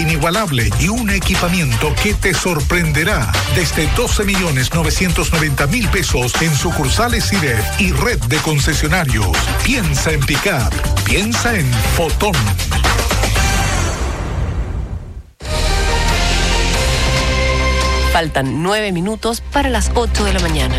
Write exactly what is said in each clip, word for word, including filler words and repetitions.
inigualable y un equipamiento que te sorprenderá. Desde doce millones novecientos noventa mil pesos en sucursales I D E F y red de concesionarios. Piensa en Pickup. Piensa en Fotón. Faltan nueve minutos para las ocho de la mañana.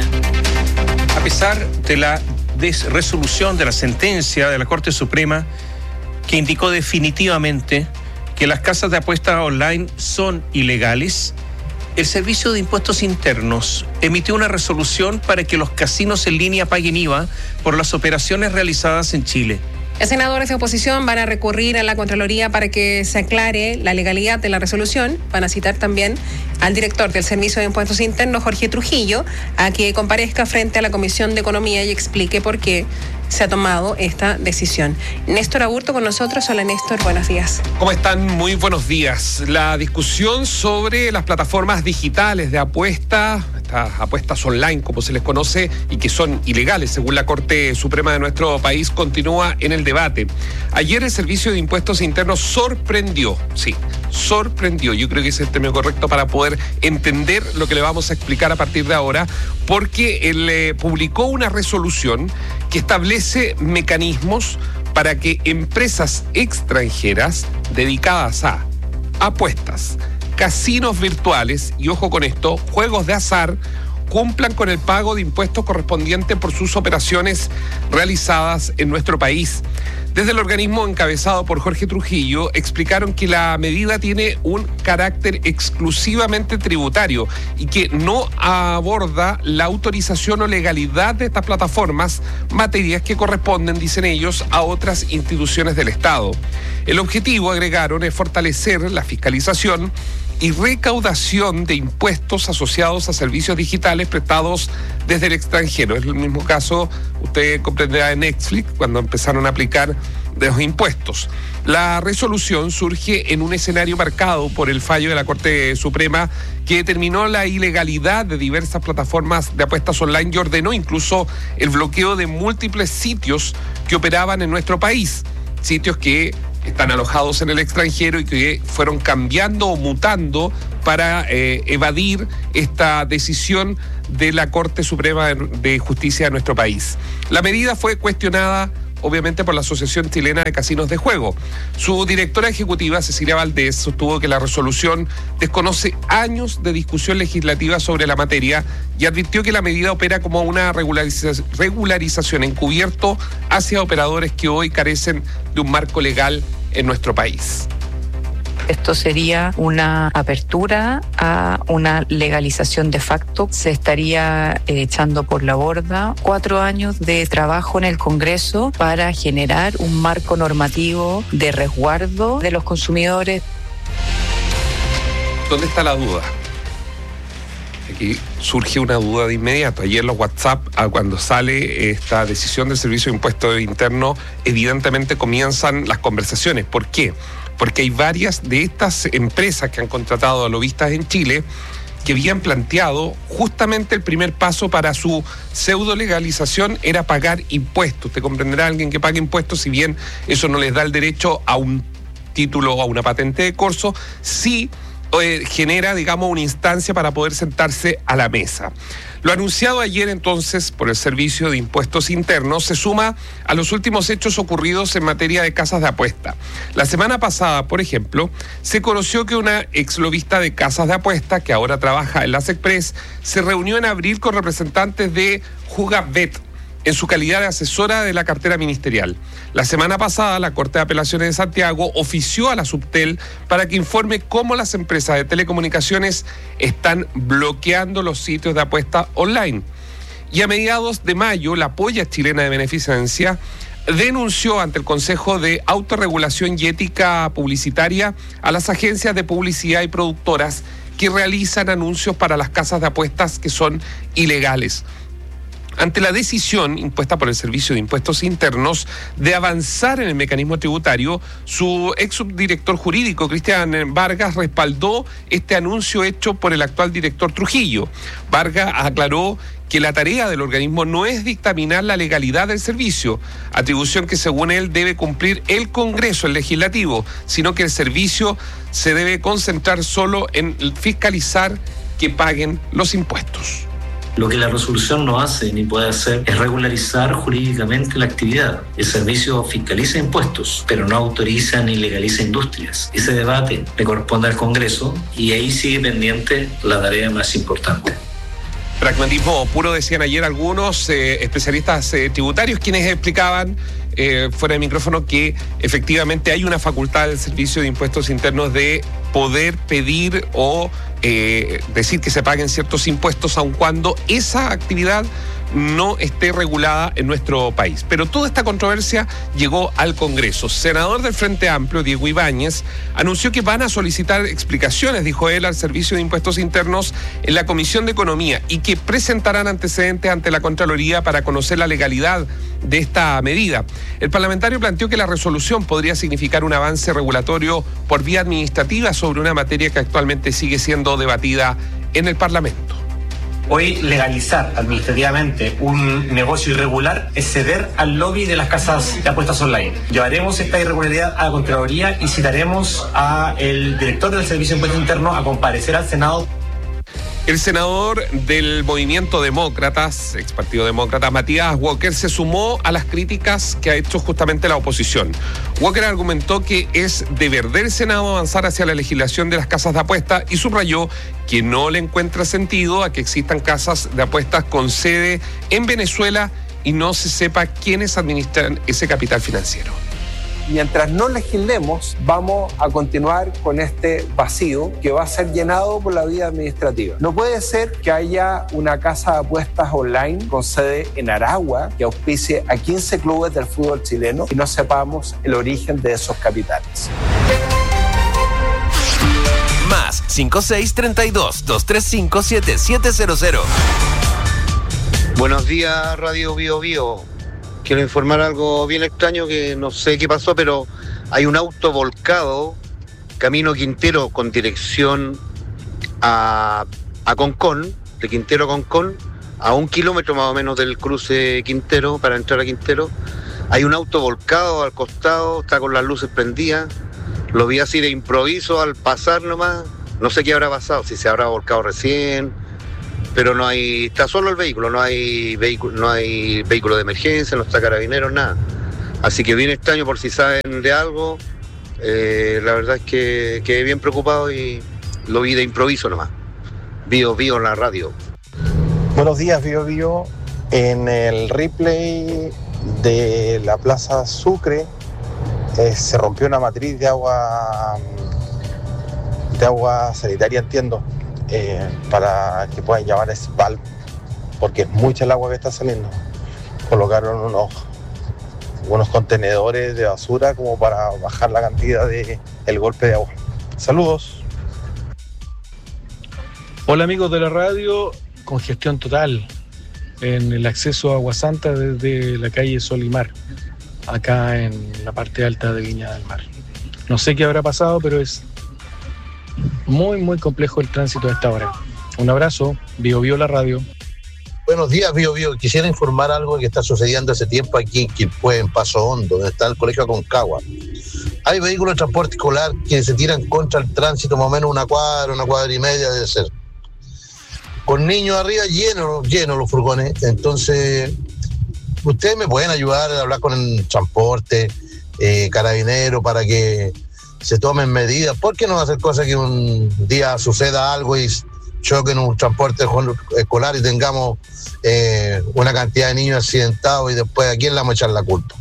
A pesar de la resolución de la sentencia de la Corte Suprema que indicó definitivamente que las casas de apuestas online son ilegales, el Servicio de Impuestos Internos emitió una resolución para que los casinos en línea paguen I V A por las operaciones realizadas en Chile. Los senadores de oposición van a recurrir a la Contraloría para que se aclare la legalidad de la resolución. Van a citar también al director del Servicio de Impuestos Internos, Jorge Trujillo, a que comparezca frente a la Comisión de Economía y explique por qué se ha tomado esta decisión. Néstor Aburto con nosotros. Hola Néstor, buenos días. ¿Cómo están? Muy buenos días. La discusión sobre las plataformas digitales de apuesta, estas apuestas online como se les conoce y que son ilegales según la Corte Suprema de nuestro país, continúa en el debate. Ayer el Servicio de Impuestos Internos sorprendió, sí, sorprendió, yo creo que ese es el término correcto para poder entender lo que le vamos a explicar a partir de ahora, porque él eh, publicó una resolución que establece mecanismos para que empresas extranjeras dedicadas a apuestas, casinos virtuales y, ojo con esto, juegos de azar, cumplan con el pago de impuestos correspondientes por sus operaciones realizadas en nuestro país. Desde el organismo encabezado por Jorge Trujillo explicaron que la medida tiene un carácter exclusivamente tributario y que no aborda la autorización o legalidad de estas plataformas, materias que corresponden, dicen ellos, a otras instituciones del Estado. El objetivo, agregaron, es fortalecer la fiscalización y recaudación de impuestos asociados a servicios digitales prestados desde el extranjero. Es el mismo caso, usted comprenderá, de Netflix, cuando empezaron a aplicar de los impuestos. La resolución surge en un escenario marcado por el fallo de la Corte Suprema que determinó la ilegalidad de diversas plataformas de apuestas online y ordenó incluso el bloqueo de múltiples sitios que operaban en nuestro país. Sitios que están alojados en el extranjero y que fueron cambiando o mutando para eh, evadir esta decisión de la Corte Suprema de Justicia de nuestro país. La medida fue cuestionada obviamente por la Asociación Chilena de Casinos de Juego. Su directora ejecutiva, Cecilia Valdés, sostuvo que la resolución desconoce años de discusión legislativa sobre la materia y advirtió que la medida opera como una regulariza- regularización encubierto hacia operadores que hoy carecen de un marco legal en nuestro país. Esto sería una apertura a una legalización de facto. Se estaría eh, echando por la borda cuatro años de trabajo en el Congreso para generar un marco normativo de resguardo de los consumidores. ¿Dónde está la duda? Aquí surge una duda de inmediato. Ayer los WhatsApp, cuando sale esta decisión del Servicio de Impuestos Internos, evidentemente comienzan las conversaciones. ¿Por qué? Porque hay varias de estas empresas que han contratado a lobistas en Chile que habían planteado justamente el primer paso para su pseudo legalización era pagar impuestos. Usted comprenderá, alguien que pague impuestos, si bien eso no les da el derecho a un título o a una patente de corso, sí eh, genera, digamos, una instancia para poder sentarse a la mesa. Lo anunciado ayer entonces por el Servicio de Impuestos Internos se suma a los últimos hechos ocurridos en materia de casas de apuesta. La semana pasada, por ejemplo, se conoció que una ex lobista de casas de apuesta, que ahora trabaja en las Express, se reunió en abril con representantes de Jugabet en su calidad de asesora de la cartera ministerial. La semana pasada, la Corte de Apelaciones de Santiago ofició a la Subtel para que informe cómo las empresas de telecomunicaciones están bloqueando los sitios de apuesta online. Y a mediados de mayo, la Polla Chilena de Beneficencia denunció ante el Consejo de Autorregulación y Ética Publicitaria a las agencias de publicidad y productoras que realizan anuncios para las casas de apuestas que son ilegales. ante la decisión impuesta por el Servicio de Impuestos Internos de avanzar en el mecanismo tributario. Su ex subdirector jurídico, Cristian Vargas, respaldó este anuncio hecho por el actual director Trujillo. Vargas aclaró que la tarea del organismo no es dictaminar la legalidad del servicio, atribución que según él debe cumplir el Congreso, el Legislativo, sino que el servicio se debe concentrar solo en fiscalizar que paguen los impuestos. Lo que la resolución no hace ni puede hacer es regularizar jurídicamente la actividad. El servicio fiscaliza impuestos, pero no autoriza ni legaliza industrias. Ese debate le corresponde al Congreso y ahí sigue pendiente la tarea más importante. Pragmatismo puro, decían ayer algunos eh, especialistas eh, tributarios, quienes explicaban eh, fuera de micrófono que efectivamente hay una facultad del Servicio de Impuestos Internos de poder pedir o eh, decir que se paguen ciertos impuestos, aun cuando esa actividad no esté regulada en nuestro país. Pero toda esta controversia llegó al Congreso. Senador del Frente Amplio, Diego Ibáñez, anunció que van a solicitar explicaciones, dijo él, al Servicio de Impuestos Internos en la Comisión de Economía y que presentarán antecedentes ante la Contraloría para conocer la legalidad de esta medida. El parlamentario planteó que la resolución podría significar un avance regulatorio por vía administrativa sobre una materia que actualmente sigue siendo debatida en el Parlamento. Hoy legalizar administrativamente un negocio irregular es ceder al lobby de las casas de apuestas online. Llevaremos esta irregularidad a la Contraloría y citaremos al director del Servicio de Impuestos Internos a comparecer al Senado. El senador del Movimiento Demócratas, ex Partido Demócrata, Matías Walker, se sumó a las críticas que ha hecho justamente la oposición. Walker argumentó que es deber del Senado avanzar hacia la legislación de las casas de apuesta y subrayó que no le encuentra sentido a que existan casas de apuestas con sede en Venezuela y no se sepa quiénes administran ese capital financiero. Mientras no legislemos, vamos a continuar con este vacío que va a ser llenado por la vía administrativa. No puede ser que haya una casa de apuestas online con sede en Aragua que auspicie a quince clubes del fútbol chileno y no sepamos el origen de esos capitales. Más cinco seis treinta y dos, doscientos treinta y cinco, setenta y siete cero cero. Buenos días, Radio Bio Bio. Quiero informar algo bien extraño que no sé qué pasó, pero hay un auto volcado camino Quintero con dirección a, a Concón, de Quintero a Concón, a un kilómetro más o menos del cruce Quintero, para entrar a Quintero. Hay un auto volcado al costado, está con las luces prendidas. Lo vi así de improviso al pasar nomás. No sé qué habrá pasado, si se habrá volcado recién. Pero no hay, está solo el vehículo, no hay vehículo, no hay vehículo de emergencia, no está carabineros, nada. Así que bien extraño, por si saben de algo. Eh, la verdad es que quedé bien preocupado y lo vi de improviso nomás. Bio Bio en la radio. Buenos días, Bio Bio. En el replay de la Plaza Sucre eh, se rompió una matriz de agua de agua sanitaria, entiendo. Eh, para que puedan llamar a S P A L, porque es mucha el agua que está saliendo. Colocaron unos, unos contenedores de basura como para bajar la cantidad de el golpe de agua. Saludos. Hola amigos de la radio, congestión total en el acceso a Agua Santa desde la calle Solimar, acá en la parte alta de Viña del Mar. No sé qué habrá pasado, pero es muy, muy complejo el tránsito a esta hora. Un abrazo, Bio Bio la radio. Buenos días, Bio Bio. Quisiera informar algo que está sucediendo hace tiempo aquí en Quilpué, en Paso Hondo, donde está el colegio Aconcagua. Hay vehículos de transporte escolar que se tiran contra el tránsito, más o menos una cuadra, una cuadra y media debe ser. Con niños arriba, llenos, llenos los furgones. Entonces, ustedes me pueden ayudar a hablar con el transporte, eh, carabinero, para que se tomen medidas. ¿Por qué no hacer cosas que un día suceda algo y choquen un transporte escolar y tengamos eh, una cantidad de niños accidentados y después a quién le vamos a echar la culpa?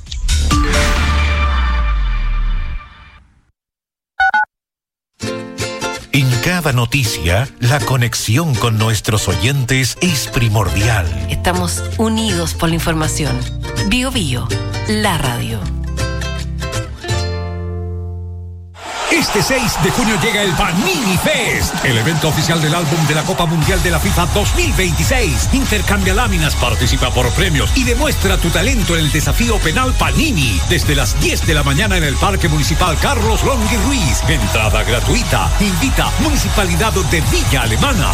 En cada noticia, la conexión con nuestros oyentes es primordial. Estamos unidos por la información. Bio Bio, la radio. Este seis de junio llega el Panini Fest, el evento oficial del álbum de la Copa Mundial de la FIFA dos mil veintiséis. Intercambia láminas, participa por premios y demuestra tu talento en el desafío penal Panini. Desde las diez de la mañana en el Parque Municipal Carlos Longhi Ruiz. Entrada gratuita. Invita Municipalidad de Villa Alemana.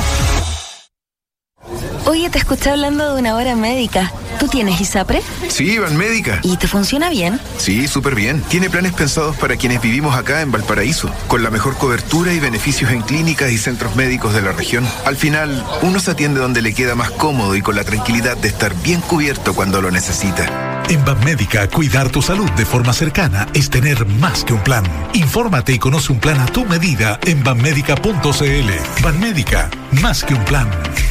Oye, te escuché hablando de una hora médica. ¿Tú tienes ISAPRE? Sí, Banmédica. ¿Y te funciona bien? Sí, súper bien. Tiene planes pensados para quienes vivimos acá en Valparaíso, con la mejor cobertura y beneficios en clínicas y centros médicos de la región. Al final, uno se atiende donde le queda más cómodo y con la tranquilidad de estar bien cubierto cuando lo necesita. En Banmédica, cuidar tu salud de forma cercana es tener más que un plan. Infórmate y conoce un plan a tu medida en banmédica punto cl. Banmédica, más que un plan.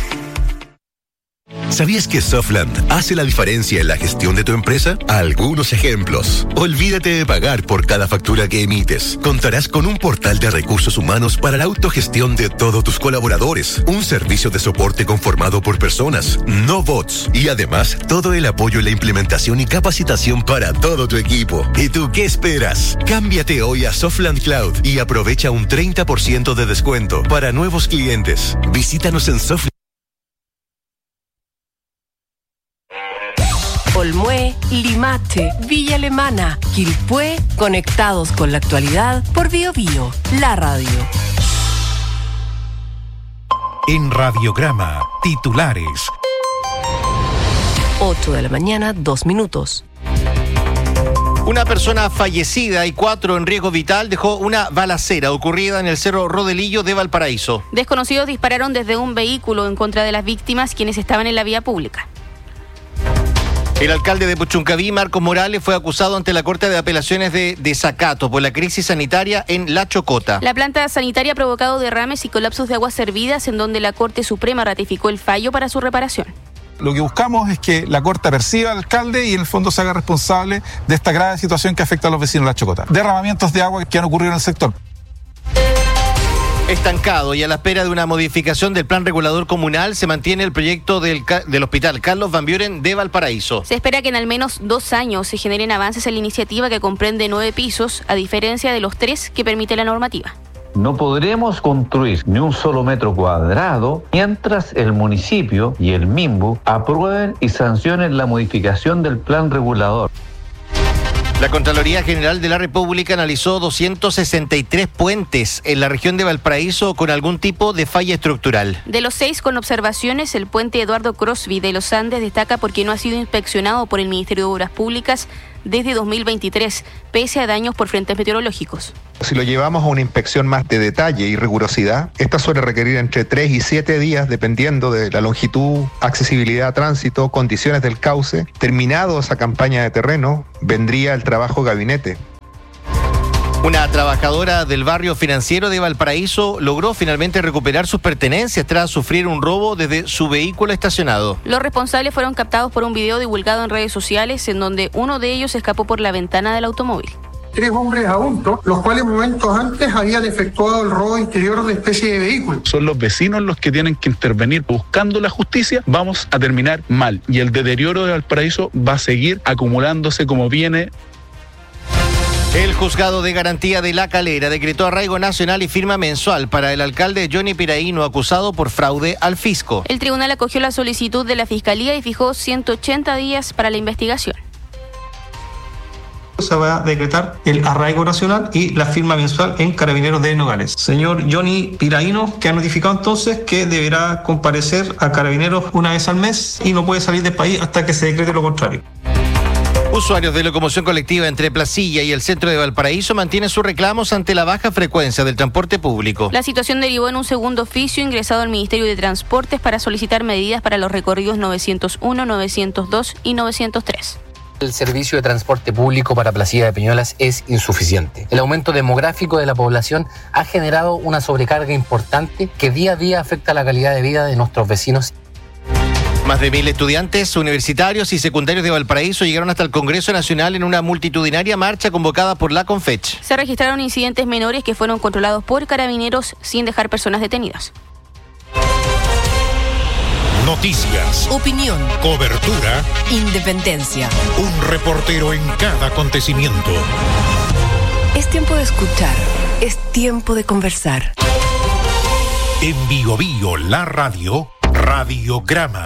¿Sabías que Softland hace la diferencia en la gestión de tu empresa? Algunos ejemplos. Olvídate de pagar por cada factura que emites. Contarás con un portal de recursos humanos para la autogestión de todos tus colaboradores. Un servicio de soporte conformado por personas, no bots. Y además, todo el apoyo en la implementación y capacitación para todo tu equipo. ¿Y tú qué esperas? Cámbiate hoy a Softland Cloud y aprovecha un treinta por ciento de descuento para nuevos clientes. Visítanos en Softland. Olmué, Limache, Villa Alemana, Quilpué, conectados con la actualidad por Bio Bio, la radio. En Radiograma, titulares. ocho de la mañana, dos minutos. Una persona fallecida y cuatro en riesgo vital dejó una balacera ocurrida en el Cerro Rodelillo de Valparaíso. Desconocidos dispararon desde un vehículo en contra de las víctimas, quienes estaban en la vía pública. El alcalde de Puchuncaví, Marcos Morales, fue acusado ante la Corte de Apelaciones de desacato por la crisis sanitaria en La Chocota. La planta sanitaria ha provocado derrames y colapsos de aguas servidas, en donde la Corte Suprema ratificó el fallo para su reparación. Lo que buscamos es que la Corte perciba al alcalde y en el fondo se haga responsable de esta grave situación que afecta a los vecinos de La Chocota. Derramamientos de agua que han ocurrido en el sector. Estancado y a la espera de una modificación del plan regulador comunal, se mantiene el proyecto del, del Hospital Carlos Van Buren de Valparaíso. Se espera que en al menos dos años se generen avances en la iniciativa, que comprende nueve pisos, a diferencia de los tres que permite la normativa. No podremos construir ni un solo metro cuadrado mientras el municipio y el MIMBU aprueben y sancionen la modificación del plan regulador. La Contraloría General de la República analizó doscientos sesenta y tres puentes en la región de Valparaíso con algún tipo de falla estructural. De los seis con observaciones, el puente Eduardo Crosby de los Andes destaca porque no ha sido inspeccionado por el Ministerio de Obras Públicas desde dos mil veintitrés, pese a daños por frentes meteorológicos. Si lo llevamos a una inspección más de detalle y rigurosidad, esta suele requerir entre tres y siete días, dependiendo de la longitud, accesibilidad a tránsito, condiciones del cauce. Terminado esa campaña de terreno, vendría el trabajo gabinete. Una trabajadora del barrio financiero de Valparaíso logró finalmente recuperar sus pertenencias tras sufrir un robo desde su vehículo estacionado. Los responsables fueron captados por un video divulgado en redes sociales, en donde uno de ellos escapó por la ventana del automóvil. Tres hombres adultos, los cuales momentos antes habían efectuado el robo interior de especie de vehículo. Son los vecinos los que tienen que intervenir buscando la justicia. Vamos a terminar mal y el deterioro de Valparaíso va a seguir acumulándose como viene. El Juzgado de Garantía de La Calera decretó arraigo nacional y firma mensual para el alcalde Johnny Piraíno, acusado por fraude al fisco. El tribunal acogió la solicitud de la Fiscalía y fijó ciento ochenta días para la investigación. Se va a decretar el arraigo nacional y la firma mensual en Carabineros de Nogales. Señor Johnny Piraíno, que ha notificado entonces que deberá comparecer a Carabineros una vez al mes y no puede salir del país hasta que se decrete lo contrario. Usuarios de locomoción colectiva entre Placilla y el centro de Valparaíso mantienen sus reclamos ante la baja frecuencia del transporte público. La situación derivó en un segundo oficio ingresado al Ministerio de Transportes para solicitar medidas para los recorridos novecientos uno, novecientos dos y novecientos tres. El servicio de transporte público para Placilla de Peñuelas es insuficiente. El aumento demográfico de la población ha generado una sobrecarga importante que día a día afecta la calidad de vida de nuestros vecinos. Más de mil estudiantes universitarios y secundarios de Valparaíso llegaron hasta el Congreso Nacional en una multitudinaria marcha convocada por la CONFECH. Se registraron incidentes menores que fueron controlados por carabineros sin dejar personas detenidas. Noticias, opinión, cobertura, independencia. Un reportero en cada acontecimiento. Este tiempo de escuchar, es tiempo de conversar. En Bio Bio, la radio, Radiograma.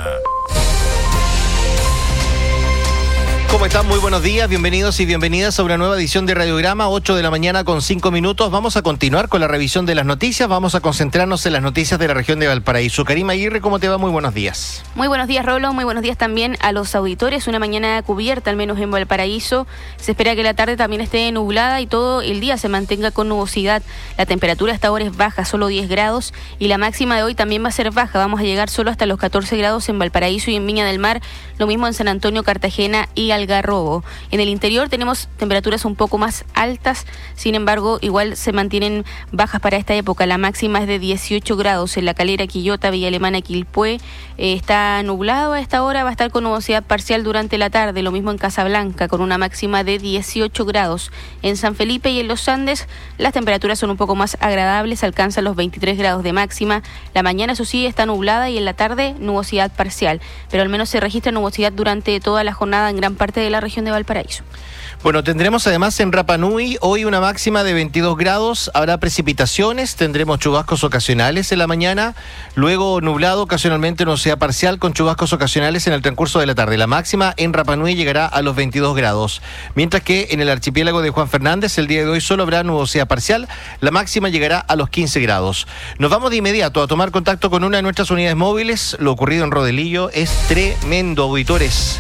¿Cómo están? Muy buenos días, bienvenidos y bienvenidas a una nueva edición de Radiograma, ocho de la mañana con cinco minutos. Vamos a continuar con la revisión de las noticias, vamos a concentrarnos en las noticias de la región de Valparaíso. Karima Aguirre, ¿cómo te va? Muy buenos días. Muy buenos días, Rolo, muy buenos días también a los auditores. Una mañana cubierta, al menos en Valparaíso. Se espera que la tarde también esté nublada y todo el día se mantenga con nubosidad. La temperatura hasta ahora es baja, solo diez grados, y la máxima de hoy también va a ser baja. Vamos a llegar solo hasta los catorce grados en Valparaíso y en Viña del Mar, lo mismo en San Antonio, Cartagena y Algarrobo. En el interior tenemos temperaturas un poco más altas, sin embargo, igual se mantienen bajas para esta época. La máxima es de dieciocho grados en La Calera, Quillota, Villa Alemana, Quilpué. Eh, está nublado a esta hora, va a estar con nubosidad parcial durante la tarde, lo mismo en Casablanca, con una máxima de dieciocho grados. En San Felipe y en Los Andes, las temperaturas son un poco más agradables, alcanzan los veintitrés grados de máxima. La mañana, eso sí, está nublada y en la tarde, nubosidad parcial, pero al menos se registra nubosidad durante toda la jornada en gran parte de la región de Valparaíso. Bueno, tendremos además en Rapa Nui hoy una máxima de veintidós grados, habrá precipitaciones, tendremos chubascos ocasionales en la mañana, luego nublado, ocasionalmente nubosidad parcial con chubascos ocasionales en el transcurso de la tarde. La máxima en Rapa Nui llegará a los veintidós grados, mientras que en el archipiélago de Juan Fernández el día de hoy solo habrá nubosidad parcial, la máxima llegará a los quince grados. Nos vamos de inmediato a tomar contacto con una de nuestras unidades móviles. Lo ocurrido en Rodelillo es tremendo, auditores.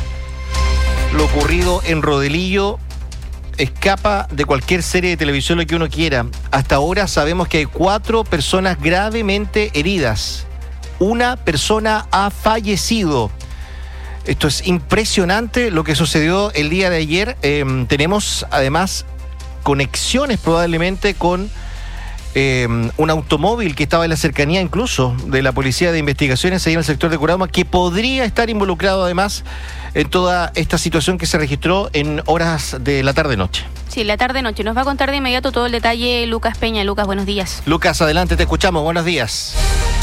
Lo ocurrido en Rodelillo escapa de cualquier serie de televisión lo que uno quiera. Hasta ahora sabemos que hay cuatro personas gravemente heridas. Una persona ha fallecido. Esto es impresionante lo que sucedió el día de ayer. Eh, tenemos además conexiones probablemente con eh, un automóvil que estaba en la cercanía incluso de la Policía de Investigaciones ahí en el sector de Curauma, que podría estar involucrado además en toda esta situación que se registró en horas de la tarde-noche. Sí, la tarde-noche. Nos va a contar de inmediato todo el detalle Lucas Peña. Lucas, buenos días. Lucas, adelante, te escuchamos. Buenos días.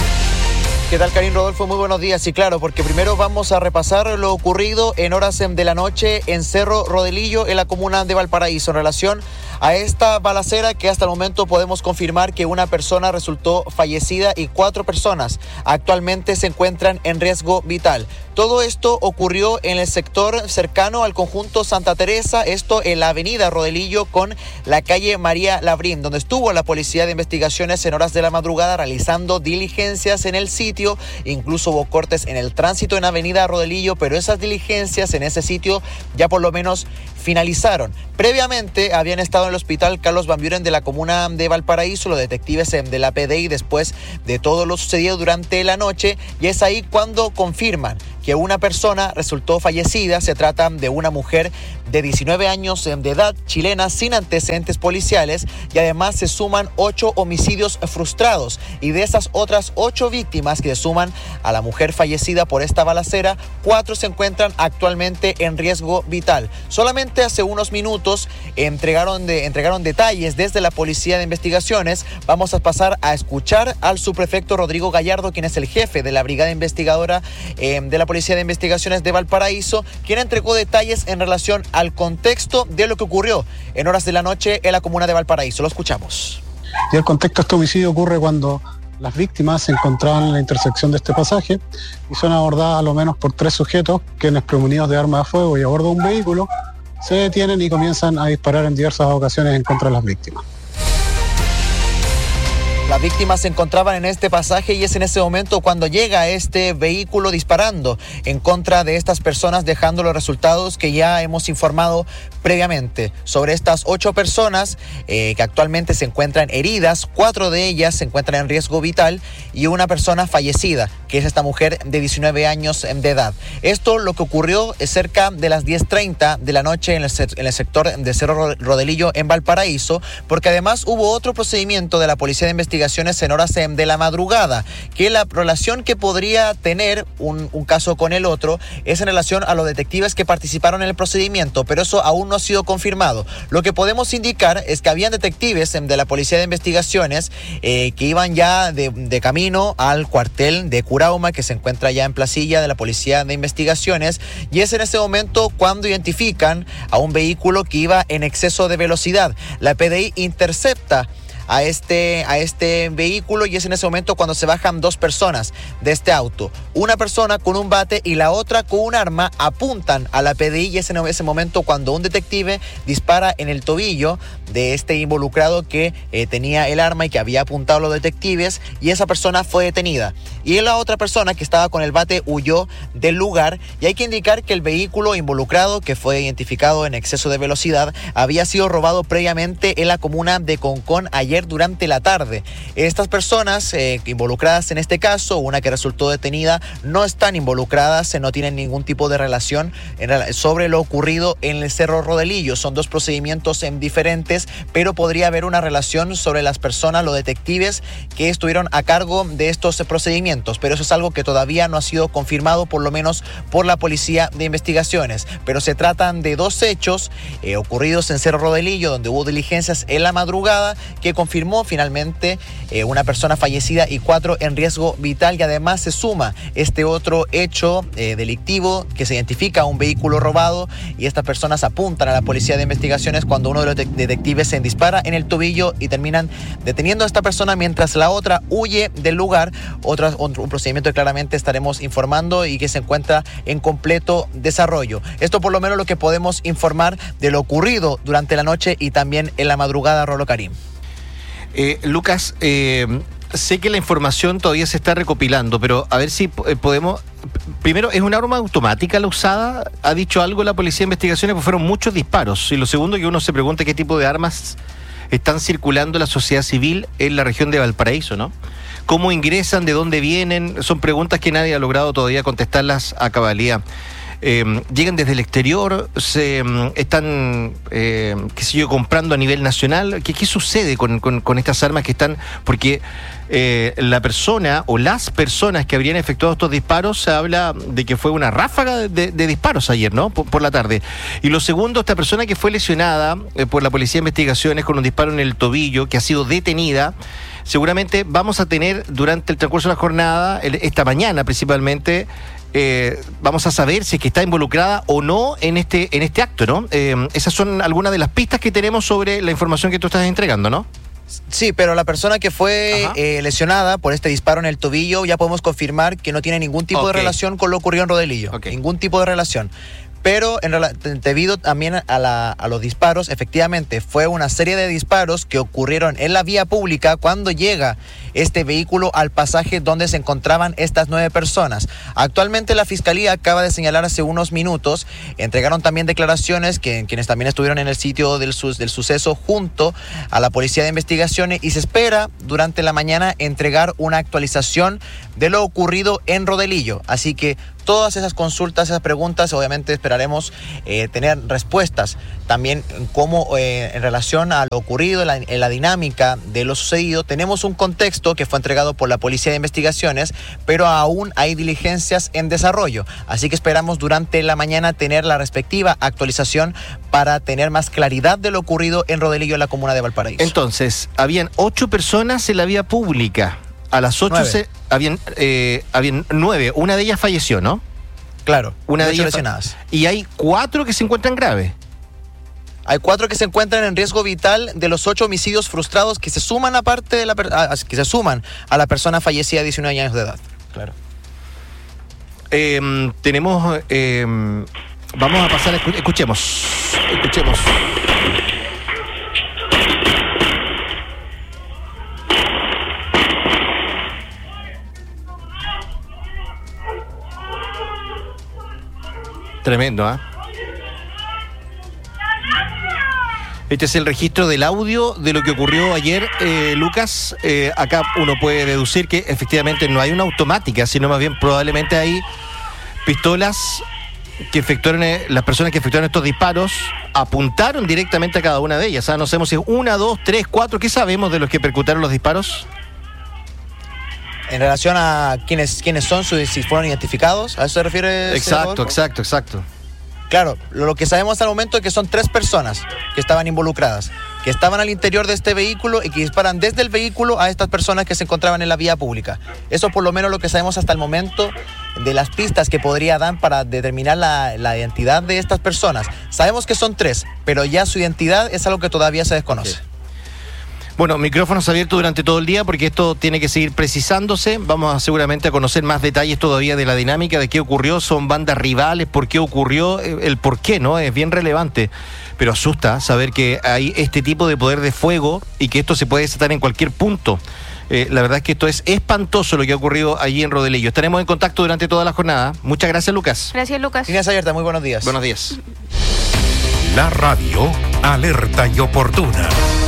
¿Qué tal, Karim Rodolfo? Muy buenos días. Y claro, porque primero vamos a repasar lo ocurrido en horas de la noche en Cerro Rodelillo, en la comuna de Valparaíso, en relación a esta balacera que hasta el momento podemos confirmar que una persona resultó fallecida y cuatro personas actualmente se encuentran en riesgo vital. Todo esto ocurrió en el sector cercano al conjunto Santa Teresa, esto en la avenida Rodelillo con la calle María Labrín, donde estuvo la Policía de Investigaciones en horas de la madrugada realizando diligencias en el sitio. Incluso hubo cortes en el tránsito en avenida Rodelillo, pero esas diligencias en ese sitio ya por lo menos finalizaron. Previamente habían estado en el hospital Carlos Van Buren de la comuna de Valparaíso, los detectives de la P D I, después de todo lo sucedido durante la noche, y es ahí cuando confirman que una persona resultó fallecida. Se trata de una mujer de diecinueve años de edad, chilena, sin antecedentes policiales, y además se suman ocho homicidios frustrados, y de esas otras ocho víctimas que se suman a la mujer fallecida por esta balacera, cuatro se encuentran actualmente en riesgo vital. Solamente hace unos minutos entregaron, de, entregaron detalles desde la Policía de Investigaciones. Vamos a pasar a escuchar al subprefecto Rodrigo Gallardo, quien es el jefe de la Brigada Investigadora eh, de la Policía de Investigaciones de Valparaíso, quien entregó detalles en relación al contexto de lo que ocurrió en horas de la noche en la comuna de Valparaíso. Lo escuchamos. Y el contexto de este homicidio ocurre cuando las víctimas se encontraban en la intersección de este pasaje y son abordadas a lo menos por tres sujetos quienes, premunidos de armas de fuego y a bordo de un vehículo, se detienen y comienzan a disparar en diversas ocasiones en contra de las víctimas. Las víctimas se encontraban en este pasaje y es en ese momento cuando llega este vehículo disparando en contra de estas personas, dejando los resultados que ya hemos informado previamente. Sobre estas ocho personas eh, que actualmente se encuentran heridas, cuatro de ellas se encuentran en riesgo vital y una persona fallecida, que es esta mujer de diecinueve años de edad. Esto lo que ocurrió es cerca de las diez treinta de la noche en el, en el sector de Cerro Rodelillo en Valparaíso, porque además hubo otro procedimiento de la Policía de Investigación investigaciones en horas de la madrugada, que la relación que podría tener un, un caso con el otro es en relación a los detectives que participaron en el procedimiento, pero eso aún no ha sido confirmado. Lo que podemos indicar es que habían detectives de la Policía de Investigaciones eh, que iban ya de, de camino al cuartel de Curauma, que se encuentra ya en Placilla, de la Policía de Investigaciones, y es en ese momento cuando identifican a un vehículo que iba en exceso de velocidad. La P D I intercepta a este, a este vehículo y es en ese momento cuando se bajan dos personas de este auto. Una persona con un bate y la otra con un arma apuntan a la P D I y es en ese momento cuando un detective dispara en el tobillo de este involucrado que eh, tenía el arma y que había apuntado a los detectives, y esa persona fue detenida. Y la otra persona que estaba con el bate huyó del lugar, y hay que indicar que el vehículo involucrado, que fue identificado en exceso de velocidad, había sido robado previamente en la comuna de Concón ayer durante la tarde. Estas personas eh, involucradas en este caso, una que resultó detenida, no están involucradas, eh, no tienen ningún tipo de relación en, sobre lo ocurrido en el Cerro Rodelillo. Son dos procedimientos en diferentes, pero podría haber una relación sobre las personas, los detectives que estuvieron a cargo de estos procedimientos, pero eso es algo que todavía no ha sido confirmado, por lo menos por la Policía de Investigaciones. Pero se tratan de dos hechos eh, ocurridos en Cerro Rodelillo, donde hubo diligencias en la madrugada que confirmó finalmente eh, una persona fallecida y cuatro en riesgo vital, y además se suma este otro hecho eh, delictivo que se identifica a un vehículo robado, y estas personas apuntan a la Policía de Investigaciones cuando uno de los de- detectives se dispara en el tobillo y terminan deteniendo a esta persona mientras la otra huye del lugar. Otro, otro un procedimiento que claramente estaremos informando y que se encuentra en completo desarrollo. Esto por lo menos lo que podemos informar de lo ocurrido durante la noche y también en la madrugada, Rolo Karim. Eh, Lucas, eh, sé que la información todavía se está recopilando, pero a ver si eh, podemos... Primero, ¿es una arma automática la usada? ¿Ha dicho algo la Policía de Investigaciones? Pues fueron muchos disparos. Y lo segundo, que uno se pregunta qué tipo de armas están circulando en la sociedad civil en la región de Valparaíso, ¿no? ¿Cómo ingresan? ¿De dónde vienen? Son preguntas que nadie ha logrado todavía contestarlas a cabalidad. Eh, llegan desde el exterior, se eh, están, eh, qué sé yo, comprando a nivel nacional. ¿Qué, qué sucede con, con, con estas armas que están? Porque eh, la persona o las personas que habrían efectuado estos disparos, se habla de que fue una ráfaga de, de disparos ayer, ¿no? Por, por la tarde. Y lo segundo, esta persona que fue lesionada eh, por la Policía de Investigaciones con un disparo en el tobillo, que ha sido detenida. Seguramente vamos a tener durante el transcurso de la jornada, el, esta mañana principalmente, Eh, vamos a saber si es que está involucrada o no en este en este acto, ¿no? Eh, esas son algunas de las pistas que tenemos sobre la información que tú estás entregando, ¿no? Sí, pero la persona que fue eh, lesionada por este disparo en el tobillo, ya podemos confirmar que no tiene ningún tipo okay. de relación con lo ocurrido en Rodelillo. Okay. Ningún tipo de relación. Pero en, debido también a, la, a los disparos, efectivamente fue una serie de disparos que ocurrieron en la vía pública cuando llega este vehículo al pasaje donde se encontraban estas nueve personas. Actualmente la Fiscalía acaba de señalar hace unos minutos, entregaron también declaraciones que quienes también estuvieron en el sitio del, sus, del suceso junto a la Policía de Investigaciones, y se espera durante la mañana entregar una actualización de lo ocurrido en Rodelillo. Así que todas esas consultas, esas preguntas, obviamente esperaremos eh, tener respuestas. También como eh, en relación a lo ocurrido, en la, en la dinámica de lo sucedido, tenemos un contexto que fue entregado por la Policía de Investigaciones, pero aún hay diligencias en desarrollo. Así que esperamos durante la mañana tener la respectiva actualización para tener más claridad de lo ocurrido en Rodelillo, en la comuna de Valparaíso. Entonces, habían ocho personas en la vía pública. A las ocho se, habían, eh, habían nueve, una de ellas falleció, ¿no? Claro, una de ellas lesionadas. Y hay cuatro que se encuentran graves. Hay cuatro que se encuentran en riesgo vital de los ocho homicidios frustrados que se suman aparte de la a, que se suman a la persona fallecida de diecinueve años de edad. Claro. Eh, tenemos, eh, vamos a pasar, a escu- escuchemos, escuchemos. Tremendo, ¿ah? ¿eh? Este es el registro del audio de lo que ocurrió ayer, eh, Lucas. Eh, acá uno puede deducir que efectivamente no hay una automática, sino más bien probablemente hay pistolas que efectuaron, eh, las personas que efectuaron estos disparos apuntaron directamente a cada una de ellas. ¿Ah? No sabemos si es una, dos, tres, cuatro. ¿Qué sabemos de los que percutaron los disparos? En relación a quiénes, quiénes son, si fueron identificados, ¿a eso se refiere? Exacto, exacto, exacto. Claro, lo que sabemos hasta el momento es que son tres personas que estaban involucradas, que estaban al interior de este vehículo y que disparan desde el vehículo a estas personas que se encontraban en la vía pública. Eso por lo menos lo que sabemos hasta el momento de las pistas que podría dar para determinar la, la identidad de estas personas. Sabemos que son tres, pero ya su identidad es algo que todavía se desconoce. Sí. Bueno, micrófonos abiertos durante todo el día porque esto tiene que seguir precisándose. Vamos a, seguramente a conocer más detalles todavía de la dinámica, de qué ocurrió. Son bandas rivales, por qué ocurrió, el por qué, ¿no? Es bien relevante. Pero asusta saber que hay este tipo de poder de fuego y que esto se puede desatar en cualquier punto. Eh, la verdad es que esto es espantoso lo que ha ocurrido allí en Rodelillo. Estaremos en contacto durante toda la jornada. Muchas gracias, Lucas. Gracias, Lucas. Líneas abiertas, muy buenos días. Buenos días. La radio, alerta y oportuna.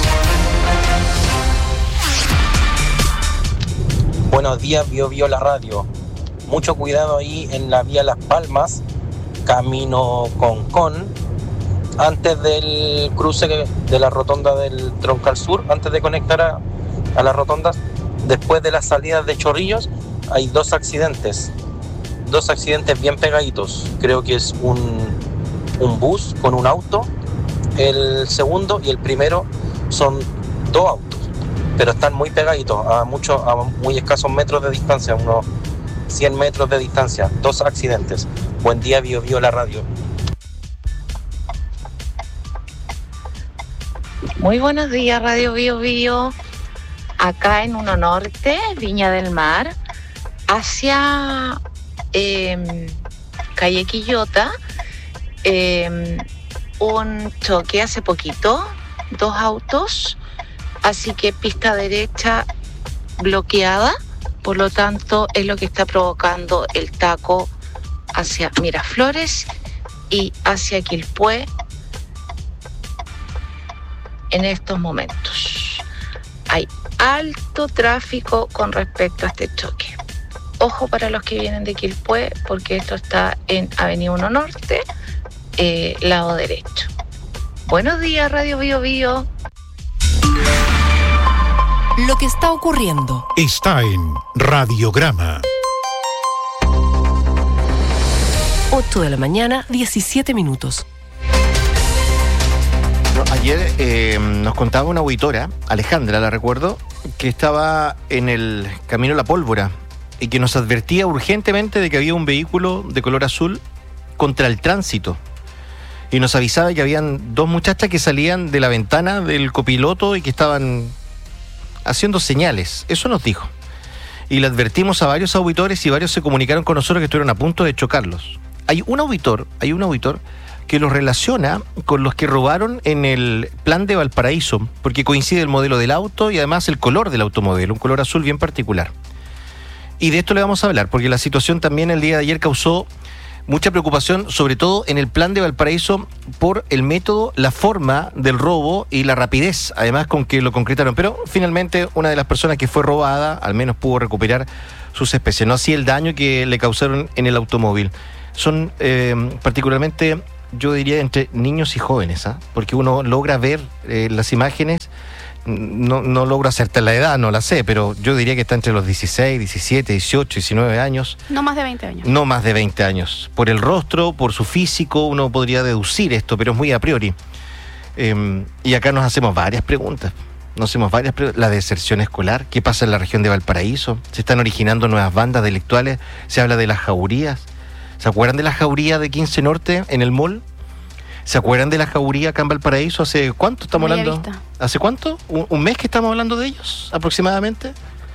Buenos días, Bio Bio la radio. Mucho cuidado ahí en la vía Las Palmas, camino Concón, antes del cruce de la rotonda del Troncal Sur, antes de conectar a, a la rotonda, después de las salidas de Chorrillos, hay dos accidentes, dos accidentes bien pegaditos. Creo que es un, un bus con un auto, el segundo y el primero son dos autos, pero están muy pegaditos, a, muchos, a muy escasos metros de distancia, unos cien metros de distancia, dos accidentes. Buen día, Bio Bio la radio. Muy buenos días, Radio Bio Bio. Acá en Uno Norte, Viña del Mar, hacia eh, calle Quillota, eh, un choque hace poquito, dos autos, así que pista derecha bloqueada, por lo tanto es lo que está provocando el taco hacia Miraflores y hacia Quilpué en estos momentos. Hay alto tráfico con respecto a este choque. Ojo para los que vienen de Quilpué, porque esto está en Avenida Uno Norte, eh, lado derecho. Buenos días, Radio Bio Bio. Lo que está ocurriendo está en Radiograma. ocho de la mañana, diecisiete minutos. Ayer eh, nos contaba una auditora, Alejandra, la recuerdo, que estaba en el camino La Pólvora y que nos advertía urgentemente de que había un vehículo de color azul contra el tránsito. Y nos avisaba que habían dos muchachas que salían de la ventana del copiloto y que estaban haciendo señales. Eso nos dijo. Y le advertimos a varios auditores y varios se comunicaron con nosotros que estuvieron a punto de chocarlos. Hay un auditor, hay un auditor que los relaciona con los que robaron en el plan de Valparaíso, porque coincide el modelo del auto y además el color del automóvil, un color azul bien particular. Y de esto le vamos a hablar, porque la situación también el día de ayer causó mucha preocupación, sobre todo en el plan de Valparaíso, por el método, la forma del robo y la rapidez, además con que lo concretaron. Pero finalmente una de las personas que fue robada, al menos pudo recuperar sus especies, no así el daño que le causaron en el automóvil. Son eh, particularmente, yo diría, entre niños y jóvenes, ¿ah? Porque uno logra ver eh, las imágenes, no, no logro acertar la edad, no la sé, pero yo diría que está entre los dieciséis, diecisiete, dieciocho, diecinueve años. No más de veinte años. No más de veinte años. Por el rostro, por su físico, uno podría deducir esto, pero es muy a priori. Eh, y acá nos hacemos varias preguntas. Nos hacemos varias preguntas. La deserción escolar, ¿qué pasa en la región de Valparaíso? ¿Se están originando nuevas bandas delictuales? ¿Se habla de las jaurías? ¿Se acuerdan de la jauría de quince Norte en el mall? ¿Se acuerdan de la jauría acá en Valparaíso? ¿Hace cuánto estamos Bella hablando? Vista. ¿Hace cuánto? ¿Un, un mes que estamos hablando de ellos aproximadamente?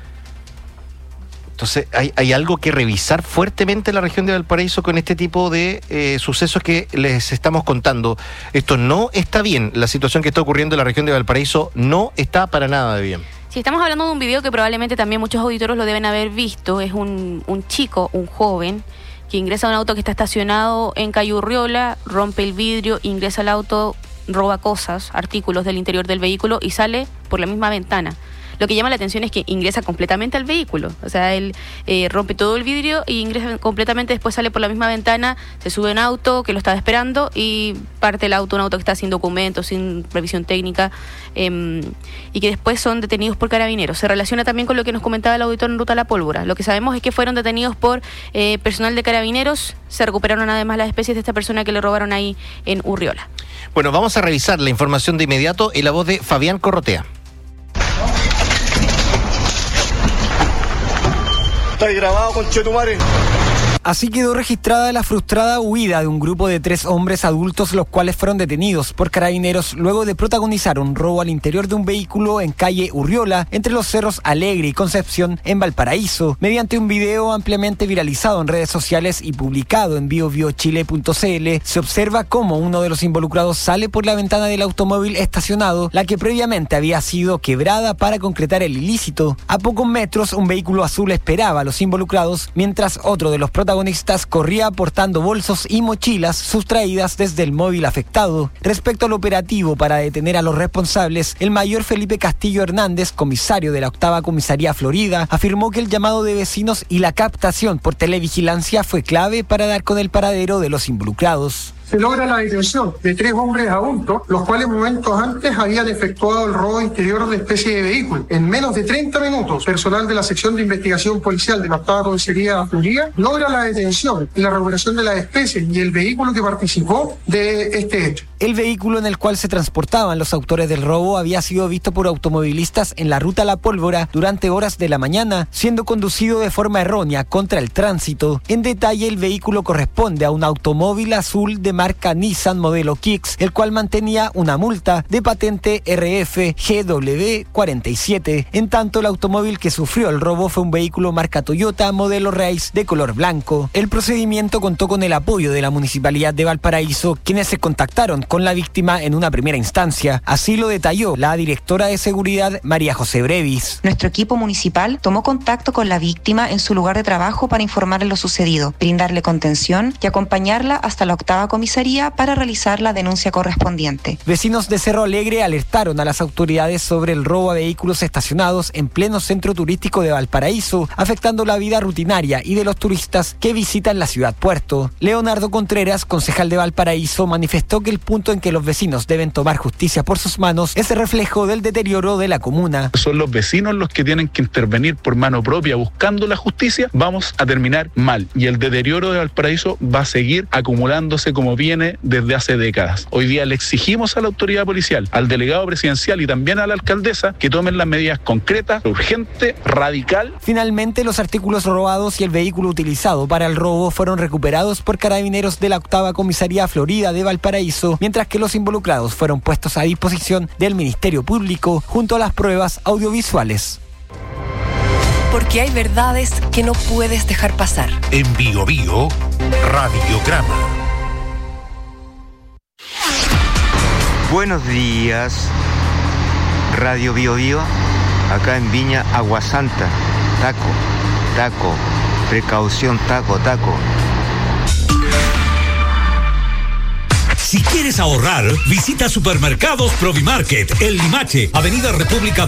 Entonces hay, hay algo que revisar fuertemente en la región de Valparaíso con este tipo de eh, sucesos que les estamos contando. Esto no está bien. La situación que está ocurriendo en la región de Valparaíso no está para nada de bien. Si estamos hablando de un video que probablemente también muchos auditores lo deben haber visto, es un, un chico, un joven, que ingresa a un auto que está estacionado en calle Urriola, rompe el vidrio, ingresa al auto, roba cosas, artículos del interior del vehículo y sale por la misma ventana. Lo que llama la atención es que ingresa completamente al vehículo. O sea, él eh, rompe todo el vidrio y ingresa completamente, después sale por la misma ventana, se sube a un auto que lo estaba esperando y parte el auto, un auto que está sin documentos, sin revisión técnica, eh, y que después son detenidos por carabineros. Se relaciona también con lo que nos comentaba el auditor en Ruta a la Pólvora. Lo que sabemos es que fueron detenidos por eh, personal de carabineros. Se recuperaron además las especies de esta persona que le robaron ahí en Urriola. Bueno, vamos a revisar la información de inmediato en la voz de Fabián Corrotea. Está grabado, conchetumare. Así quedó registrada la frustrada huida de un grupo de tres hombres adultos, los cuales fueron detenidos por carabineros luego de protagonizar un robo al interior de un vehículo en calle Urriola, entre los cerros Alegre y Concepción, en Valparaíso. Mediante un video ampliamente viralizado en redes sociales y publicado en bio bio chile punto c l, se observa cómo uno de los involucrados sale por la ventana del automóvil estacionado, la que previamente había sido quebrada para concretar el ilícito. A pocos metros, un vehículo azul esperaba a los involucrados, mientras otro de los protagonistas protagonistas corría portando bolsos y mochilas sustraídas desde el móvil afectado. Respecto al operativo para detener a los responsables, el mayor Felipe Castillo Hernández, comisario de la octava Comisaría Florida, afirmó que el llamado de vecinos y la captación por televigilancia fue clave para dar con el paradero de los involucrados. Se logra la detención de tres hombres adultos, los cuales momentos antes habían efectuado el robo interior de especie de vehículo. En menos de treinta minutos, personal de la sección de investigación policial de la octava Comisaría Florida logra la detención y la recuperación de las especies y el vehículo que participó de este hecho. El vehículo en el cual se transportaban los autores del robo había sido visto por automovilistas en la ruta La Pólvora durante horas de la mañana, siendo conducido de forma errónea contra el tránsito. En detalle, el vehículo corresponde a un automóvil azul de marca Nissan modelo Kicks, el cual mantenía una multa de patente R F G W cuarenta y siete. En tanto, el automóvil que sufrió el robo fue un vehículo marca Toyota modelo Race de color blanco. El procedimiento contó con el apoyo de la Municipalidad de Valparaíso, quienes se contactaron con la víctima en una primera instancia. Así lo detalló la directora de seguridad, María José Brevis. Nuestro equipo municipal tomó contacto con la víctima en su lugar de trabajo para informarle lo sucedido, brindarle contención y acompañarla hasta la octava comisaría para realizar la denuncia correspondiente. Vecinos de Cerro Alegre alertaron a las autoridades sobre el robo a vehículos estacionados en pleno centro turístico de Valparaíso, afectando la vida rutinaria y de los turistas que visitan la ciudad puerto. Leonardo Contreras, concejal de Valparaíso, manifestó que el punto en que los vecinos deben tomar justicia por sus manos es el reflejo del deterioro de la comuna. Son los vecinos los que tienen que intervenir por mano propia buscando la justicia. Vamos a terminar mal y el deterioro de Valparaíso va a seguir acumulándose como viene desde hace décadas. Hoy día le exigimos a la autoridad policial, al delegado presidencial y también a la alcaldesa que tomen las medidas concretas, urgente, radical. Finalmente, los artículos robados y el vehículo utilizado para el robo fueron recuperados por carabineros de la octava Comisaría Florida de Valparaíso, mientras que los involucrados fueron puestos a disposición del Ministerio Público junto a las pruebas audiovisuales. Porque hay verdades que no puedes dejar pasar. En Bio Bio, Radiograma. Buenos días, Radio Bio Bio, acá en Viña, Agua Santa. Taco, taco, precaución, taco, taco. Si quieres ahorrar, visita Supermercados Provimarket, El Limache, Avenida República